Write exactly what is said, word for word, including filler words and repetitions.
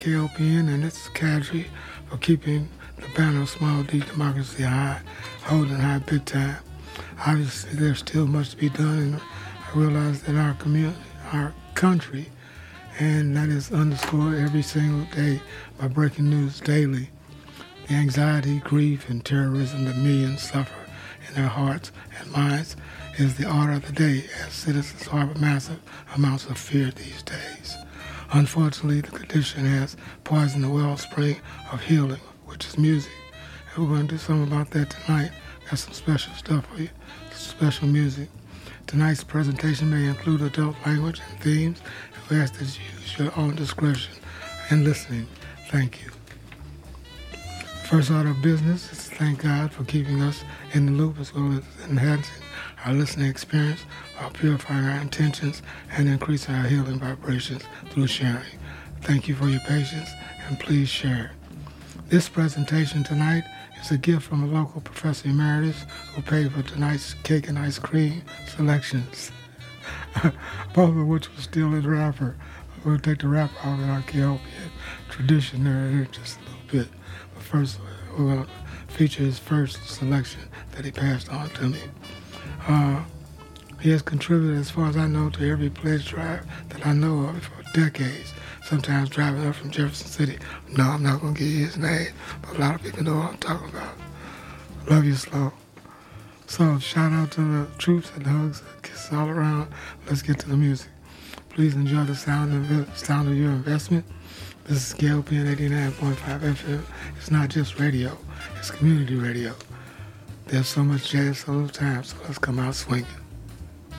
K O P N and its cadre for keeping the banner of small d democracy high, holding high big time. Obviously, there's still much to be done, and I realize that our community, our country, and that is underscored every single day by breaking news daily. The anxiety, grief, and terrorism that millions suffer in their hearts and minds is the order of the day as citizens harbor massive amounts of fear these days. Unfortunately, the condition has poisoned the wellspring of healing, which is music. And we're going to do something about that tonight. Got some special stuff for you, some special music. Tonight's presentation may include adult language and themes, and we ask that you use your own discretion in listening. Thank you. First order of business is to thank God for keeping us in the loop as well as enhancing our listening experience while purifying our intentions and increasing our healing vibrations through sharing. Thank you for your patience, and please share. This presentation tonight is a gift from a local professor emeritus who paid for tonight's cake and ice cream selections, both of which were still in the wrapper. We'll take the wrapper out in our K O P N tradition there in just a little bit. But first, we're going to feature his first selection that he passed on to me. Uh, he has contributed, as far as I know, to every pledge drive that I know of for decades. Sometimes driving up from Jefferson City. No, I'm not going to give you his name, but a lot of people know what I'm talking about. Love you, Slow. So, shout out to the troops and hugs and kisses all around. Let's get to the music. Please enjoy the sound of, sound of your investment. This is K O P N eighty-nine point five F M. It's not just radio, it's community radio. There's so much jazz, so little time, so let's come out swinging.